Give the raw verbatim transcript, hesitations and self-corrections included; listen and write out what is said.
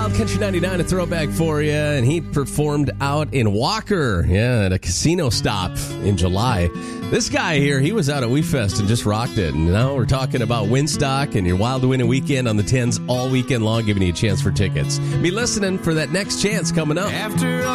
Country ninety-nine, a throwback for you, and he performed out in Walker, yeah, at a casino stop in July. This guy here, he was out at WeFest and just rocked it, and now we're talking about Winstock and your Wild Winning Weekend on the tens all weekend long, giving you a chance for tickets. Be listening for that next chance coming up. After